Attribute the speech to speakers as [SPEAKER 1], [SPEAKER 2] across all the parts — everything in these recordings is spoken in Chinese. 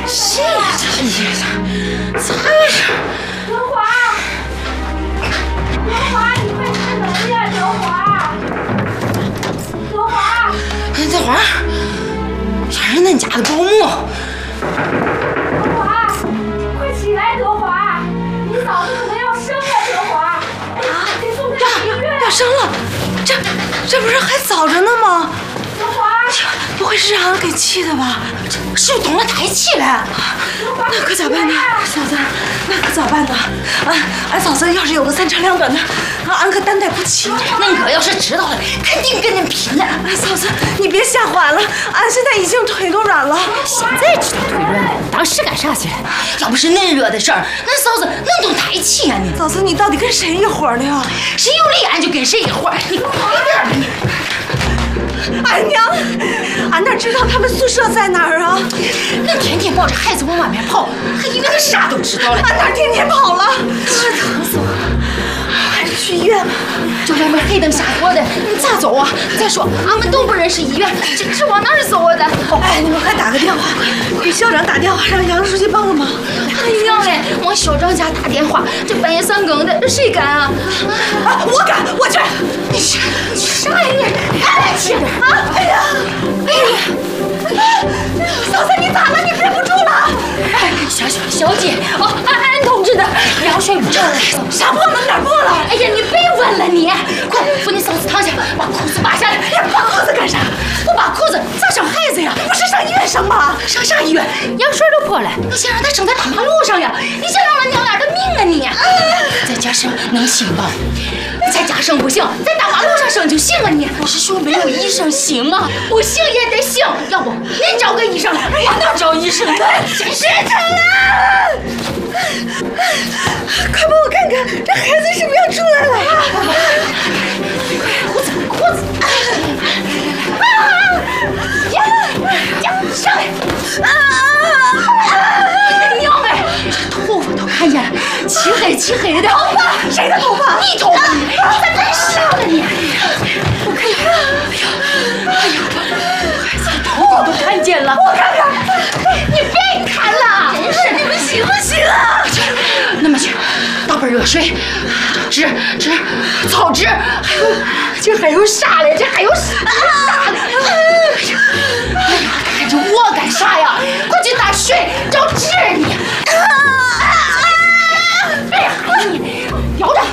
[SPEAKER 1] 谁呀？这
[SPEAKER 2] 德华，德华，你快开门呀，德华！德华，
[SPEAKER 1] 德华，这是恁家的保姆。
[SPEAKER 2] 德华，快起来，德华！你嫂子可能要生了，德华！得送她去医院。
[SPEAKER 1] 要生了，这不是还早着呢吗？
[SPEAKER 2] 德华，
[SPEAKER 1] 不会是让俺给气的吧？这是不是动了胎气了？那可咋办呢，嫂子？那可咋办呢？俺嫂子要是有个3长2短的，俺可担待不起。
[SPEAKER 3] 恁哥要是知道了，肯定跟恁拼了。
[SPEAKER 1] 嫂子，你别吓坏了，俺现在已经腿都软了。
[SPEAKER 3] 现在知道腿软了，当时干啥去了？要不是恁惹的事儿，恁嫂子能动胎气啊你？
[SPEAKER 1] 嫂子，你到底跟谁一伙的呀？
[SPEAKER 3] 谁有理俺就跟谁一伙，你快点儿你！
[SPEAKER 1] 俺娘，俺哪知道他们宿舍在哪儿啊？
[SPEAKER 3] 恁天天抱着孩子往外面跑，还以为恁啥都知道了。
[SPEAKER 1] 俺哪天天跑了？疼死我了！还是去医院吧。
[SPEAKER 3] 这外面黑灯瞎火的，你咋走啊？再说俺们都不认识医院，这往哪儿走啊？咱
[SPEAKER 1] 哎，你们快打个电话，给校长打电话，让杨书记帮个忙。
[SPEAKER 3] 哎呀嘞，往校长家打电话，这半夜3更的，谁敢啊？
[SPEAKER 1] 我敢，我去。
[SPEAKER 3] 你啥呀你？俺去啊！
[SPEAKER 1] 哎呀，嫂子你咋了？你憋不住了？
[SPEAKER 3] 哎，小姐，哦，俺通知的，羊水破了。
[SPEAKER 1] 啥破了？哪儿破了？
[SPEAKER 3] 哎呀，你别问了你，快扶你嫂子躺下，把裤子扒下来。
[SPEAKER 1] 扒裤子干啥？
[SPEAKER 3] 不扒裤子咋生孩子呀？
[SPEAKER 1] 不是上医院生吗？
[SPEAKER 3] 上啥医院？羊水都破了，你想让他生在大马路上呀？你想要俺娘俩的命啊你？在家生能行吗？在家生不行，在大马路上生就行啊你！我是说没有医生行吗？不行也得行，要不您找个医生来。我哪找医生呢？真是的了！
[SPEAKER 1] 快帮我看看，这孩子是不是要出来了？
[SPEAKER 3] 裤子！上来！娘哎，这头发都看见了，漆黑的。头发？
[SPEAKER 1] 谁的头发？
[SPEAKER 3] 你头发！你咋真傻了你？我看看。哎呀，孩子的头发都看见了。
[SPEAKER 1] 我看看。
[SPEAKER 3] 你别看了，真是
[SPEAKER 1] 你们行不行啊？
[SPEAKER 3] 那么去，倒杯热水，纸、草纸，还有啥嘞？这还有啥嘞？哎呀，看着我干啥呀？快去打水找纸你！别喊你，摇着！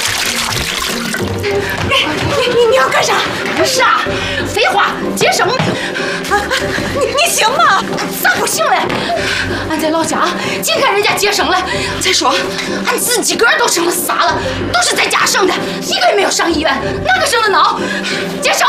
[SPEAKER 1] 你要干啥？
[SPEAKER 3] 干啥？废话，接生！
[SPEAKER 1] 你行吗？
[SPEAKER 3] 咋不行嘞？俺在老家净看人家接生了。再说，俺自己个儿都生了仨了，都是在家生的，一个也没有上医院，哪个生的孬？接生！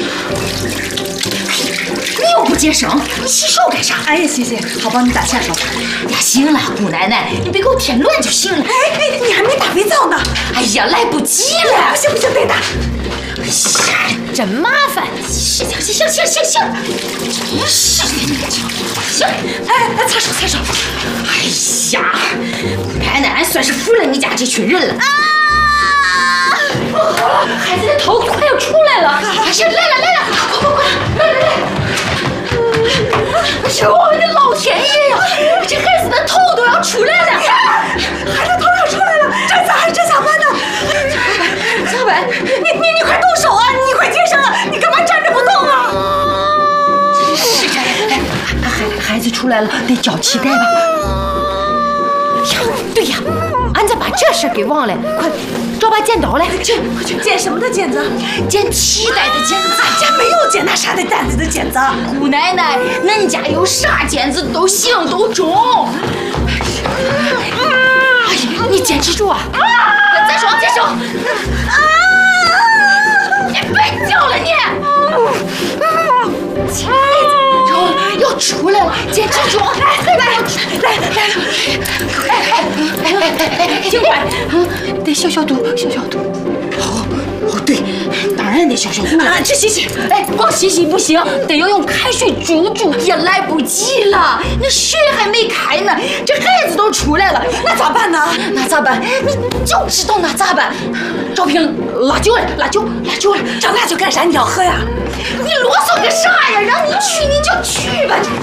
[SPEAKER 3] 你又不接生，你洗手干啥？
[SPEAKER 1] 哎呀，谢谢，好帮你打下手。
[SPEAKER 3] 呀，行了，姑奶奶，你别给我添乱就行了。
[SPEAKER 1] 哎，你还没打肥皂呢。
[SPEAKER 3] 哎呀，来不及了。
[SPEAKER 1] 不行，得打。
[SPEAKER 3] 哎呀，真麻烦。行，真是的，行。
[SPEAKER 1] 哎，擦手。
[SPEAKER 3] 哎呀，姑奶奶，俺算是服了你家这群人了。孩子的头快要出来了。哎呀，来了，快！哎呦，我的老天爷呀！这孩子的头都要出来了。
[SPEAKER 1] 孩子头要出来了，这咋办呢？
[SPEAKER 3] 咋办？
[SPEAKER 1] 你快动手啊！你快接生啊！你干嘛站着不动啊？
[SPEAKER 3] 是这样。孩子出来了，得叫脐带吧？呀，对呀，俺咋把这事给忘了？快，找把剪刀来！快去！
[SPEAKER 1] 剪什么的剪子？
[SPEAKER 3] 剪脐带的剪子。
[SPEAKER 1] 俺家没有剪那啥的担子的剪子。
[SPEAKER 3] 姑奶奶，恁家有啥剪子都行，都中。哎呀，你坚持住啊！再说，接手！你别叫了你！要出来了，坚持住！来，尽快，得消毒。哦，对，当然得消毒了。
[SPEAKER 1] 去洗。
[SPEAKER 3] 哎，光洗不行，得要用开水煮，也来不及了。那水还没开呢，这孩子都出来了，
[SPEAKER 1] 那咋办呢？
[SPEAKER 3] 那咋办？你就知道那咋办？找瓶辣酒来，辣酒来。
[SPEAKER 1] 找辣酒干啥？你要喝呀？
[SPEAKER 3] 你啰嗦个啥呀？让你去你就去吧。